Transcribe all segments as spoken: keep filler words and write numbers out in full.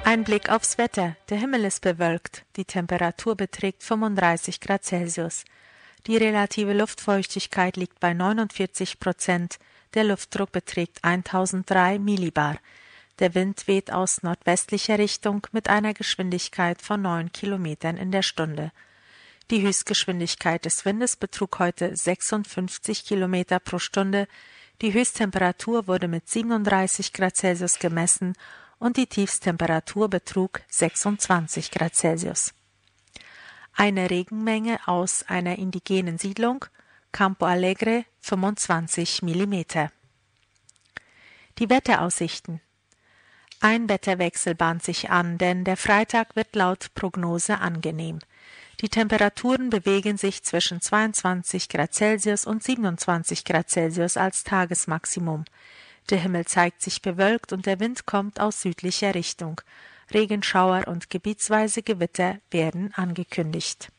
Ein Blick aufs Wetter. Der Himmel ist bewölkt. Die Temperatur beträgt fünfunddreißig Grad Celsius. Die relative Luftfeuchtigkeit liegt bei neunundvierzig Prozent. Der Luftdruck beträgt tausenddrei Millibar. Der Wind weht aus nordwestlicher Richtung mit einer Geschwindigkeit von neun Kilometern in der Stunde. Die Höchstgeschwindigkeit des Windes betrug heute sechsundfünfzig Kilometer pro Stunde. Die Höchsttemperatur wurde mit siebenunddreißig Grad Celsius gemessen und die Tiefsttemperatur betrug sechsundzwanzig Grad Celsius. Eine Regenmenge aus einer indigenen Siedlung, Campo Alegre, fünfundzwanzig Millimeter. Die Wetteraussichten. Ein Wetterwechsel bahnt sich an, denn der Freitag wird laut Prognose angenehm. Die Temperaturen bewegen sich zwischen zweiundzwanzig Grad Celsius und siebenundzwanzig Grad Celsius als Tagesmaximum. Der Himmel zeigt sich bewölkt und der Wind kommt aus südlicher Richtung. Regenschauer und gebietsweise Gewitter werden angekündigt.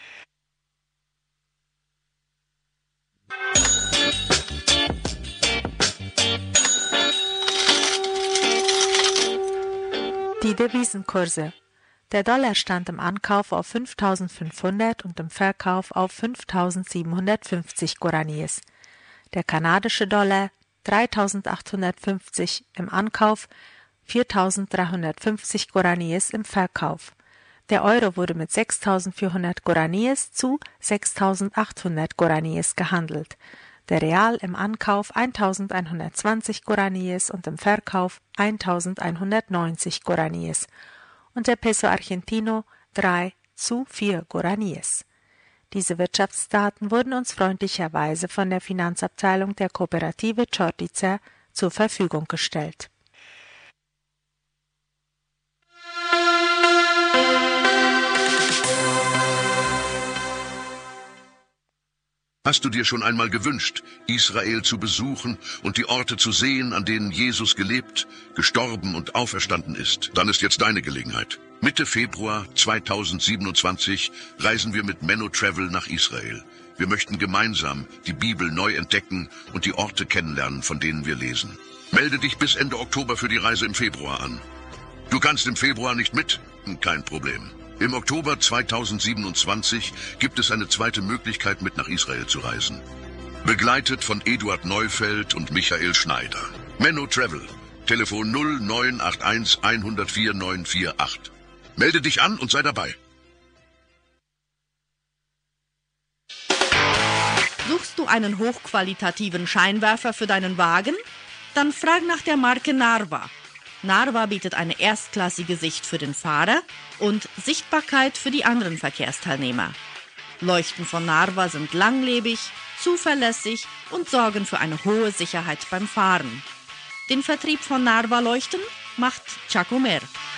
Die Devisenkurse. Der Dollar stand im Ankauf auf fünftausendfünfhundert und im Verkauf auf fünftausendsiebenhundertfünfzig Guaraníes. Der kanadische Dollar dreitausendachthundertfünfzig im Ankauf, viertausenddreihundertfünfzig Guaraníes im Verkauf. Der Euro wurde mit sechstausendvierhundert Guaraníes zu sechstausendachthundert Guaraníes gehandelt. Der Real im Ankauf eintausendeinhundertzwanzig Guaraníes und im Verkauf eintausendeinhundertneunzig Guaraníes. Und der Peso Argentino drei zu vier Guaraníes. Diese Wirtschaftsdaten wurden uns freundlicherweise von der Finanzabteilung der Kooperative Čortica zur Verfügung gestellt. Hast du dir schon einmal gewünscht, Israel zu besuchen und die Orte zu sehen, an denen Jesus gelebt, gestorben und auferstanden ist? Dann ist jetzt deine Gelegenheit. Mitte Februar zweitausendsiebenundzwanzig reisen wir mit Menno Travel nach Israel. Wir möchten gemeinsam die Bibel neu entdecken und die Orte kennenlernen, von denen wir lesen. Melde dich bis Ende Oktober für die Reise im Februar an. Du kannst im Februar nicht mit? Kein Problem. Im Oktober zweitausendsiebenundzwanzig gibt es eine zweite Möglichkeit, mit nach Israel zu reisen. Begleitet von Eduard Neufeld und Michael Schneider. Menno Travel, Telefon null neun acht eins eins null vier neun vier acht. Melde dich an und sei dabei. Suchst du einen hochqualitativen Scheinwerfer für deinen Wagen? Dann frag nach der Marke Narva. Narva bietet eine erstklassige Sicht für den Fahrer und Sichtbarkeit für die anderen Verkehrsteilnehmer. Leuchten von Narva sind langlebig, zuverlässig und sorgen für eine hohe Sicherheit beim Fahren. Den Vertrieb von Narva-Leuchten macht Chacomer.